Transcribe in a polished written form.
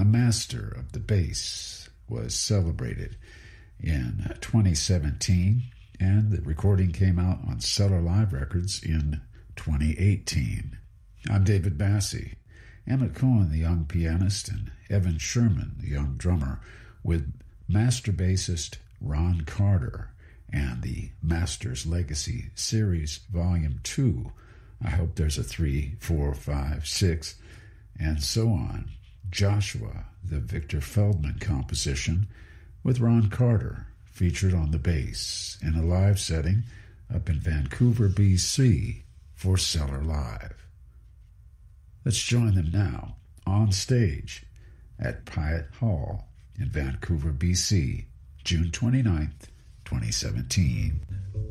master of the bass, was celebrated in 2017, and the recording came out on Cellar Live Records in 2018. I'm David Bassie. Emmett Cohen, the young pianist, and Evan Sherman, the young drummer, with master bassist Ron Carter and the Masters Legacy Series Volume 2. I hope there's a 3, 4, 5, 6, and so on. Joshua, the Victor Feldman composition, with Ron Carter, featured on the bass in a live setting up in Vancouver, BC, for Cellar Live. Let's join them now on stage at Pyatt Hall in Vancouver, BC, June 29th, 2017.